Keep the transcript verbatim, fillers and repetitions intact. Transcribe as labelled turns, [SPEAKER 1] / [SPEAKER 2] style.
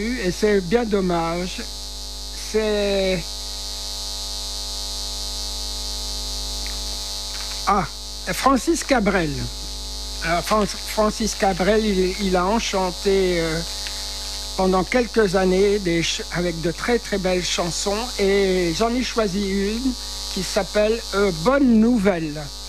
[SPEAKER 1] Et c'est bien dommage. C'est... Ah, Francis Cabrel. Alors, Francis Cabrel, il, il a enchanté euh, pendant quelques années des avec de très très belles chansons. Et j'en ai choisi une qui s'appelle euh, Bonne Nouvelle.